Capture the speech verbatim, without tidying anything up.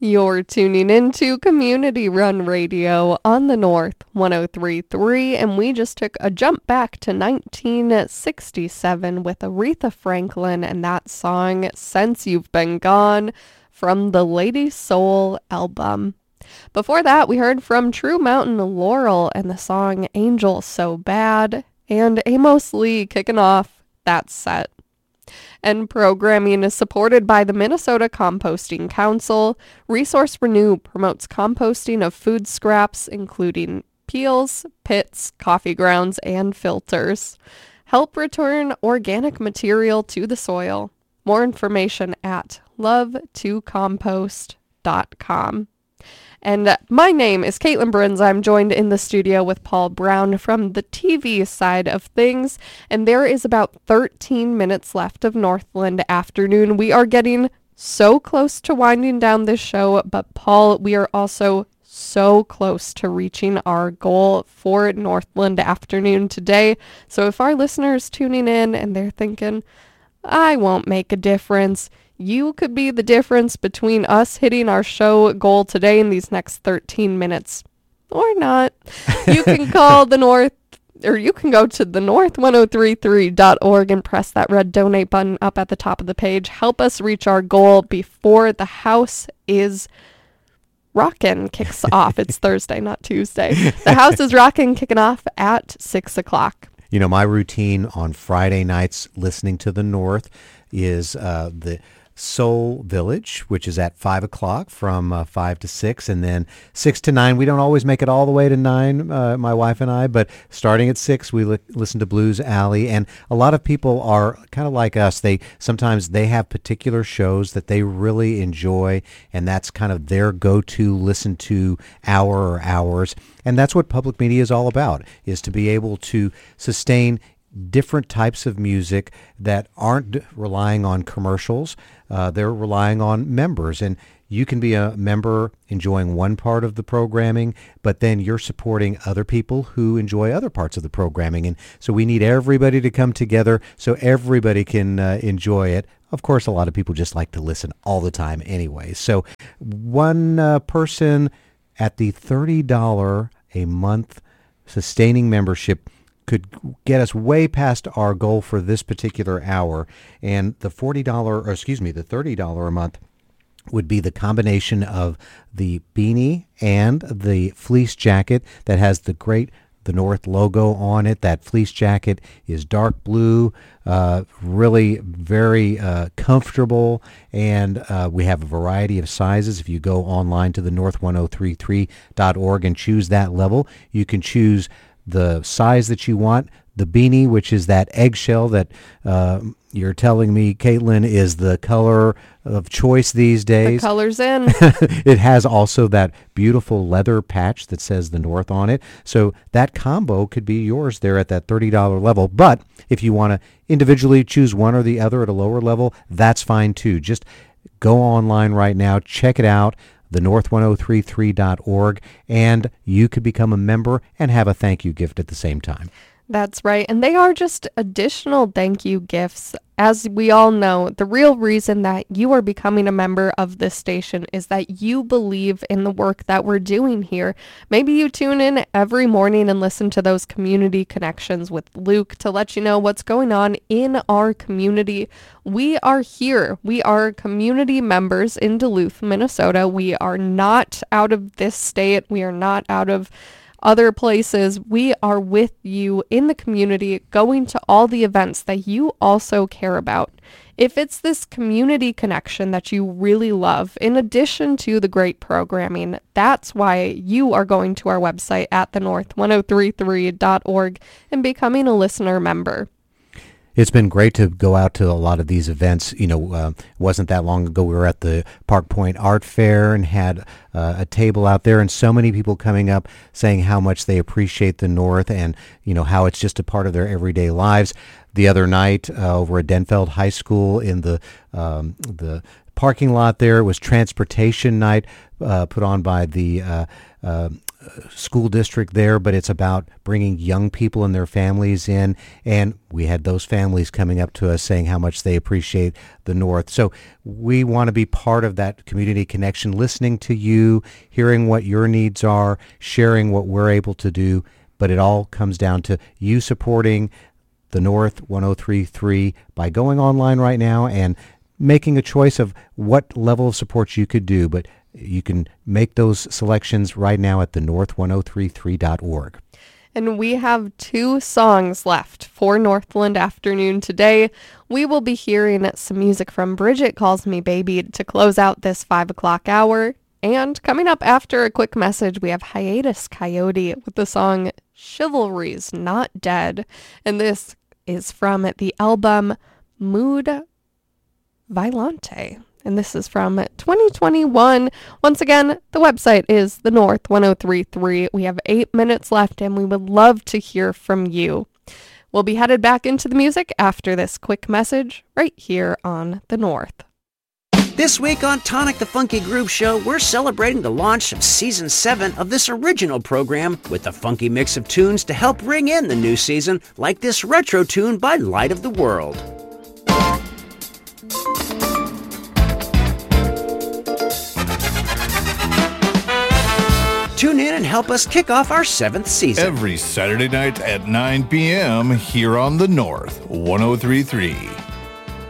You're tuning into Community Run Radio on the North one oh three point three, and we just took a jump back to nineteen sixty-seven with Aretha Franklin and that song, Since You've Been Gone, from the Lady Soul album. Before that, we heard from True Mountain Laurel and the song Angel So Bad, and Amos Lee kicking off that set. And programming is supported by the Minnesota Composting Council. Resource Renew promotes composting of food scraps, including peels, pits, coffee grounds, and filters. Help return organic material to the soil. More information at love to compost dot com. And my name is Caitlin Bruns. I'm joined in the studio with Paul Brown from the T V side of things. And there is about thirteen minutes left of Northland Afternoon. We are getting so close to winding down this show. But Paul, we are also so close to reaching our goal for Northland Afternoon today. So if our listeners tuning in and they're thinking, I won't make a difference, you could be the difference between us hitting our show goal today in these next thirteen minutes or not. You can call the North, or you can go to the north ten thirty-three dot org and press that red donate button up at the top of the page. Help us reach our goal before the house is rockin' kicks off. It's Thursday, not Tuesday. The house is rockin' kicking off at six o'clock. You know, my routine on Friday nights listening to the North is uh, the Soul Village, which is at five o'clock from uh, five to six, and then six to nine. We don't always make it all the way to nine, uh, my wife and I, but starting at six, we li- listen to Blues Alley, and a lot of people are kind of like us. They sometimes they have particular shows that they really enjoy, and that's kind of their go-to listen to hour or hours, and that's what public media is all about, is to be able to sustain different types of music that aren't relying on commercials. Uh, they're relying on members, and you can be a member enjoying one part of the programming, but then you're supporting other people who enjoy other parts of the programming. And so we need everybody to come together so everybody can uh, enjoy it. Of course, a lot of people just like to listen all the time anyway. So one uh, person at the thirty dollars a month sustaining membership could get us way past our goal for this particular hour. And the forty dollars, or excuse me, the thirty dollars a month would be the combination of the beanie and the fleece jacket that has the great The North logo on it. That fleece jacket is dark blue, uh, really very uh, comfortable, and uh, we have a variety of sizes. If you go online to the north ten thirty-three dot org and choose that level, you can choose the size that you want. The beanie, which is that eggshell that uh, you're telling me, Caitlin, is the color of choice these days. The color's in. It has also that beautiful leather patch that says the North on it. So that combo could be yours there at that thirty dollars level. But if you want to individually choose one or the other at a lower level, that's fine too. Just go online right now, check it out, the north ten thirty-three dot org, and you could become a member and have a thank you gift at the same time. That's right. And they are just additional thank you gifts. As we all know, the real reason that you are becoming a member of this station is that you believe in the work that we're doing here. Maybe you tune in every morning and listen to those community connections with Luke to let you know what's going on in our community. We are here. We are community members in Duluth, Minnesota. We are not out of this state. We are not out of other places. We are with you in the community, going to all the events that you also care about. If it's this community connection that you really love, in addition to the great programming, that's why you are going to our website at the north ten thirty-three dot org and becoming a listener member. It's been great to go out to a lot of these events. You know, uh, it wasn't that long ago we were at the Park Point Art Fair and had uh, a table out there, and so many people coming up saying how much they appreciate the North and, you know, how it's just a part of their everyday lives. The other night uh, over at Denfeld High School in the um, the parking lot there, it was transportation night uh, put on by the uh, uh, school district there, but it's about bringing young people and their families in. And we had those families coming up to us saying how much they appreciate the North. So we want to be part of that community connection, listening to you, hearing what your needs are, sharing what we're able to do. But it all comes down to you supporting the North one oh three point three by going online right now and making a choice of what level of support you could do. But you can make those selections right now at the north ten thirty-three dot org. And we have two songs left for Northland Afternoon today. We will be hearing some music from Bridget Calls Me Baby to close out this five o'clock hour. And coming up after a quick message, we have Hiatus Coyote with the song Chivalry's Not Dead. And this is from the album Mood Violante. And this is from twenty twenty-one. Once again, the website is the North ten thirty-three. We have eight minutes left, and we would love to hear from you. We'll be headed back into the music after this quick message right here on the North. This week on Tonic the Funky Groove Show, we're celebrating the launch of Season seven of this original program with a funky mix of tunes to help ring in the new season, like this retro tune by Light of the World. Tune in and help us kick off our seventh season. Every Saturday night at nine p.m. here on the North ten thirty-three.